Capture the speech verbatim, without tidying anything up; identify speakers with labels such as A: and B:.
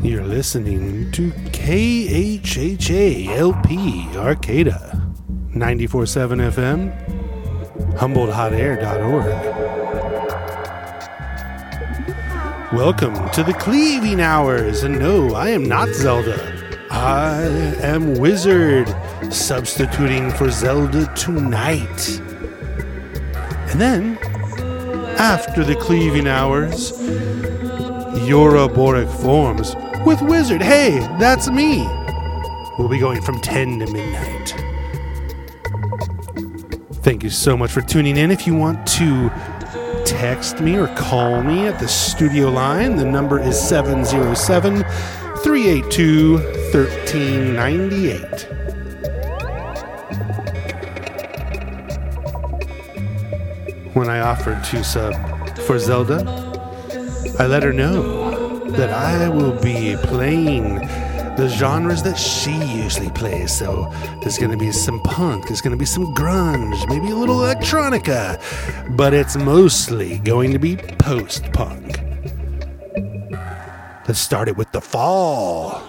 A: You're listening to K H H A L P Arcata, ninety-four point seven F M, Humboldt Hot Air dot org. Welcome to the Cleaving Hours, and no, I am not Zelda. I am Wizard, substituting for Zelda tonight. And then, after the Cleaving Hours, Euroboric forms with Wizard. Hey, that's me. We'll be going from ten to midnight. Thank you so much for tuning in. If you want to text me or call me at the studio line, the number is seven oh seven, three eight two, one three nine eight. When I offered to sub for Zelda, I let her know that I will be playing the genres that she usually plays. So there's going to be some punk, there's going to be some grunge, maybe a little electronica, but it's mostly going to be post-punk. Let's start it with The Fall.